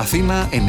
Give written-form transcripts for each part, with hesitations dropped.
Αθήνα 984.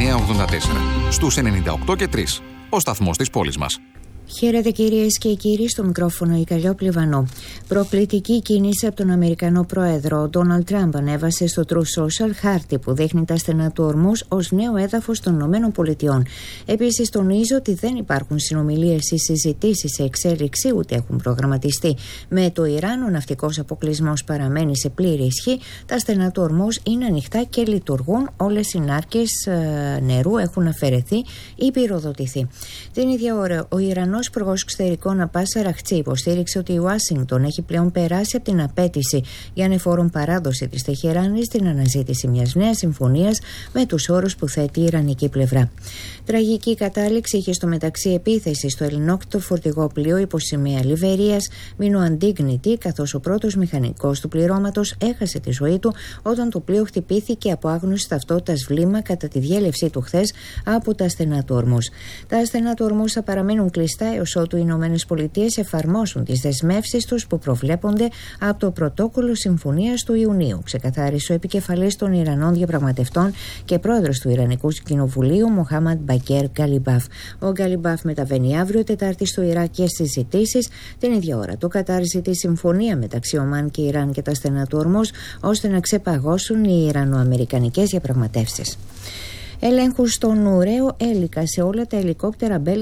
Στους 98 και 3. Ο σταθμός της πόλης μας. Χαίρετε κυρίες και κύριοι, στο μικρόφωνο η Καλλιόπη Λιβανό. Προκλητική κίνηση από τον Αμερικανό πρόεδρο. Ο Ντόναλντ Τραμπ ανέβασε στο True Social χάρτη που δείχνει τα στενά του Ορμούζ ως νέο έδαφος των ΗΠΑ. Επίσης, τονίζει ότι δεν υπάρχουν συνομιλίες ή συζητήσεις σε εξέλιξη, ούτε έχουν προγραμματιστεί με το Ιράν. Ο ναυτικός αποκλεισμός παραμένει σε πλήρη ισχύ. Τα στενά του Ορμούζ είναι ανοιχτά και λειτουργούν. Όλες οι νάρκες νερού έχουν αφαιρεθεί ή πυροδοτηθεί. Την ίδια ώρα, ο Ιρανός Υπουργός Εξωτερικών Αμπάς Αραχτζή υποστήριξε ότι η Ουάσιγκτον έχει πλέον περάσει από την απέτηση για ανεφόρον παράδοση της Τεχεράνης στην αναζήτηση μιας νέας συμφωνίας με τους όρους που θέτει η Ιρανική πλευρά. Τραγική κατάληξη είχε στο μεταξύ επίθεση στο ελληνόκτητο φορτηγό πλοίο υπό σημαία Λιβερίας Μίνο Αντίγνητη, καθώς ο πρώτος μηχανικός του πληρώματος έχασε τη ζωή του όταν το πλοίο χτυπήθηκε από άγνωστη ταυτότητας βλήμα κατά τη διέλευσή του χθες από τα στενά του Ορμούζ. Τα στενά του Ορμούζ θα παραμείνουν κλειστά έως ότου οι Ηνωμένες Πολιτείες εφαρμόσουν τις δεσμεύσεις τους που προβλέπονται από το πρωτόκολλο συμφωνίας του Ιουνίου, ξεκαθάρισε ο επικεφαλής των Ιρανών διαπραγματευτών και πρόεδρος του Ιρανικού Κοινοβουλίου, Μοχάμαντ Μπακέρ Γκαλιμπάφ. Ο Γκαλιμπάφ μεταβαίνει αύριο Τετάρτη στο Ιράκ για συζητήσεις. Την ίδια ώρα το Κατάρ ζητεί συμφωνία μεταξύ Ομάν και Ιράν και τα στενά του Ορμούζ, ώστε να ξεπαγώσουν οι Ιρανο-αμερικανικές διαπραγματεύσεις. Ελέγχους στον ουραίο έλικα σε όλα τα ελικόπτερα Bell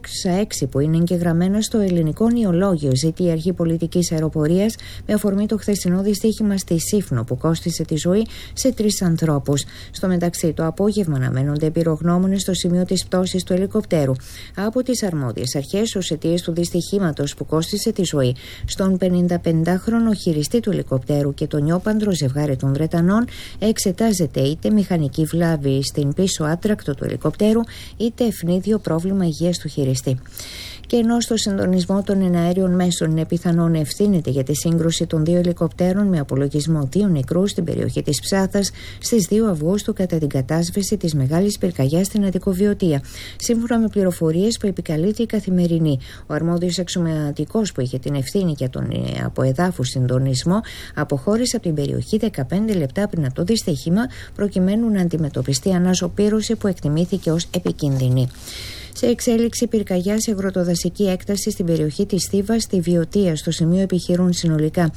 206 που είναι εγγεγραμμένα στο ελληνικό νεολόγιο, ζητεί η Αρχή Πολιτικής Αεροπορίας με αφορμή το χθεσινό δυστύχημα στη Σύφνο που κόστισε τη ζωή σε 3 ανθρώπους. Στο μεταξύ, το απόγευμα αναμένονται εμπειρογνώμονες στο σημείο της πτώσης του ελικοπτέρου από τις αρμόδιες αρχές ως αιτίες του δυστυχήματος που κόστισε τη ζωή στον 55χρονο χειριστή του ελικοπτέρου και το νιόπαντρο ζευγάρι των Βρετανών. Εξετάζεται είτε μηχανική βλάβη στην πίσω άτρακτο του ελικοπτέρου, είτε ευνίδιο πρόβλημα υγείας του χειριστή. Και ενώ στο συντονισμό των εναέριων μέσων είναι πιθανό να ευθύνεται για τη σύγκρουση των 2 ελικοπτέρων με απολογισμό 2 νεκρούς στην περιοχή της Ψάθας στις 2 Αυγούστου κατά την κατάσβεση της μεγάλης πυρκαγιάς στην Αττικοβιωτία. Σύμφωνα με πληροφορίες που επικαλείται η Καθημερινή, ο αρμόδιος αξιωματικός που είχε την ευθύνη για τον αποεδάφου συντονισμό αποχώρησε από την περιοχή 15 λεπτά πριν από το δυστύχημα, προκειμένου να αντιμετωπιστεί αναζωπήρωση που εκτιμήθηκε ως επικίνδυνη. Σε εξέλιξη πυρκαγιά σε αγροτοδασική έκταση στην περιοχή της Θήβας στη Βιωτία. Στο σημείο επιχειρούν συνολικά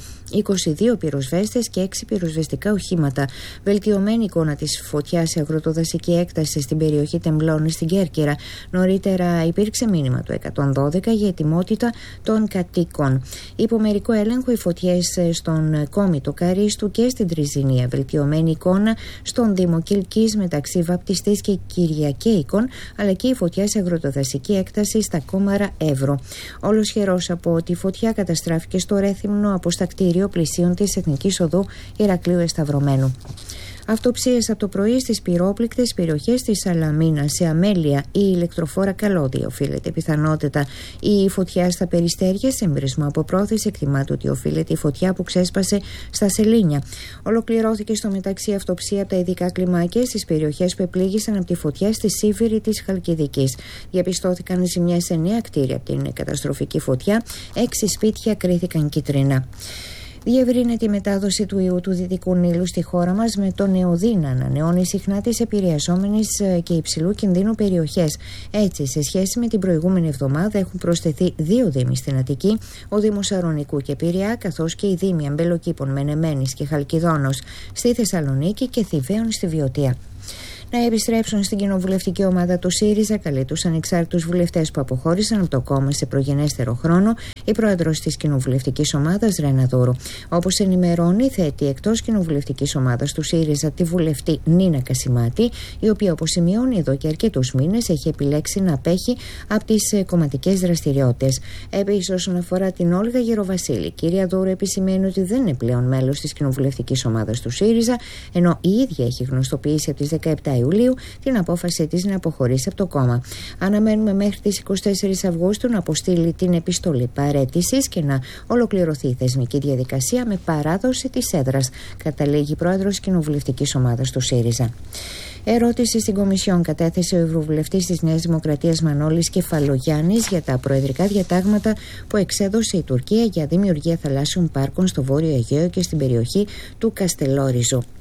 22 πυροσβέστες και 6 πυροσβεστικά οχήματα. Βελτιωμένη εικόνα της φωτιάς σε αγροτοδασική έκταση στην περιοχή Τεμπλώνη στην Κέρκυρα. Νωρίτερα υπήρξε μήνυμα του 112 για ετοιμότητα των κατοίκων. Υπό μερικό έλεγχο οι φωτιές στον Κόμιτο Καρίστου και στην Τριζηνία. Βελτιωμένη εικόνα στον Δήμο Κιλκής μεταξύ Βαπτιστής και Κυριακέικων, αλλά και η φωτιά σε αγροτοδασική έκταση στα Κόμαρα Εύρο. Όλος χερός από τη φωτιά καταστράφηκε στο Ρέθυμνο από στα κτίριο πλησίων της Εθνικής Οδού Ηρακλείου Εσταυρωμένου. Αυτοψίες από το πρωί στις πυρόπληκτες περιοχές της Σαλαμίνα, σε αμέλεια ή ηλεκτροφόρα καλώδια οφείλεται η πιθανότητα. Η φωτιά στα Περιστέρια, σε εμπρισμό από πρόθεση, εκτιμάται ότι οφείλεται η φωτιά που ξέσπασε στα Σελήνια. Ολοκληρώθηκε στο μεταξύ αυτοψία από τα ειδικά κλιμάκια στις περιοχές που επλήγησαν από τη φωτιά στη Σίβηρη της Χαλκιδικής. Διαπιστώθηκαν ζημιές σε 9 κτίρια από την καταστροφική φωτιά, 6 σπίτια κρίθηκαν κίτρινα. Διευρύνεται η μετάδοση του ιού του Δυτικού Νείλου στη χώρα μας, με το Νεοδί να ανανεώνει συχνά τις επηρεαζόμενες και υψηλού κινδύνου περιοχές. Έτσι, σε σχέση με την προηγούμενη εβδομάδα, έχουν προσθεθεί 2 δήμοι στην Αττική, ο Δήμος Αρωνικού και Πειραιά, καθώς και οι δήμοι Αμπελοκήπων, Μενεμένης και Χαλκιδόνος στη Θεσσαλονίκη και Θηβαίων στη Βιωτία. Να επιστρέψουν στην κοινοβουλευτική ομάδα του ΣΥΡΙΖΑ, καλεί τους ανεξάρτητους βουλευτές που αποχώρησαν από το κόμμα σε προγενέστερο χρόνο, η πρόεδρος της κοινοβουλευτικής ομάδας Ρένα Δούρου. Όπως ενημερώνει, θέτει εκτός κοινοβουλευτικής ομάδας του ΣΥΡΙΖΑ τη βουλευτή Νίνα Κασιμάτη, η οποία, όπως σημειώνει εδώ και αρκετούς μήνες, έχει επιλέξει να απέχει από τις κομματικές δραστηριότητες. Επίσης, όσον αφορά την Όλγα Γεροβασίλη, η κυρία Δούρου επισημαίνει ότι δεν είναι πλέον μέλος της κοινοβουλευτικής ομάδας του ΣΥΡΙΖΑ, ενώ η ίδια έχει γνωστοποιήσει από τις 17 Ιουλίου την απόφασή της να αποχωρήσει από το κόμμα. Αναμένουμε μέχρι τις 24 Αυγούστου να αποστείλει την επιστολή παραίτησης και να ολοκληρωθεί η θεσμική διαδικασία με παράδοση της έδρας, καταλήγει πρόεδρος κοινοβουλευτικής ομάδας του ΣΥΡΙΖΑ. Ερώτηση στην Κομισιόν κατέθεσε ο Ευρωβουλευτής της Νέας Δημοκρατίας Μανώλης Κεφαλογιάννης για τα προεδρικά διατάγματα που εξέδωσε η Τουρκία για δημιουργία θαλάσσιων πάρκων στο Βόρειο Αιγαίο και στην περιοχή του Καστελόριζο.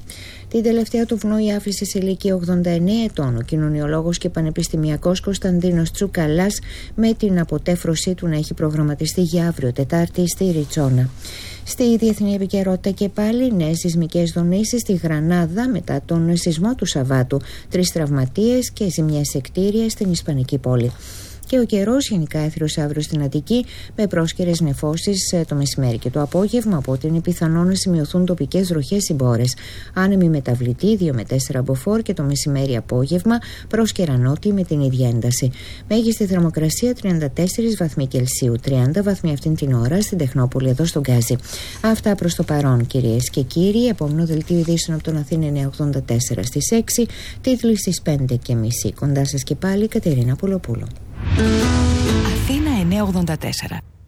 Την τελευταία του πνοή άφησε σε ηλικία 89 ετών ο κοινωνιολόγος και πανεπιστημιακός Κωνσταντίνος Τσουκαλάς, με την αποτέφρωσή του να έχει προγραμματιστεί για αύριο Τετάρτη στη Ριτσόνα. Στη διεθνή επικαιρότητα και πάλι, νέες σεισμικές δονήσεις στη Γρανάδα μετά τον σεισμό του Σαββάτου. 3 τραυματίες και ζημιές σε κτίρια στην Ισπανική πόλη. Και ο καιρός γενικά έθριος αύριο στην Αττική, με πρόσκαιρες νεφώσεις το μεσημέρι και το απόγευμα, από ό,τι είναι πιθανό να σημειωθούν τοπικές βροχές ή μπόρες. Άνεμη μεταβλητή 2 με 4 μποφόρ και το μεσημέρι απόγευμα πρόσκαιρα νότιοι με την ίδια ένταση. Μέγιστη θερμοκρασία 34 βαθμοί Κελσίου, 30 βαθμοί αυτήν την ώρα στην Τεχνόπολη εδώ στον Γκάζι. Αυτά προς το παρόν, κυρίες και κύριοι. Επόμενο δελτίο ειδήσεων από τον Αθήνα 984 στις 6, τίτλοι στις 5:30. Κοντά σας και πάλι Κατερίνα Πουλοπούλου. Αθήνα 984.